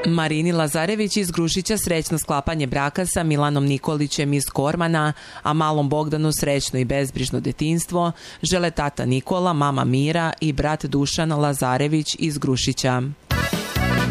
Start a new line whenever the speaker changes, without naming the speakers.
Marini Lazarević iz Grušića srećno sklapanje braka sa Milanom Nikolićem iz Kormana, a malom Bogdanu srećno i bezbrižno detinjstvo žele tata Nikola, mama Mira i brat Dušan Lazarević iz Grušića.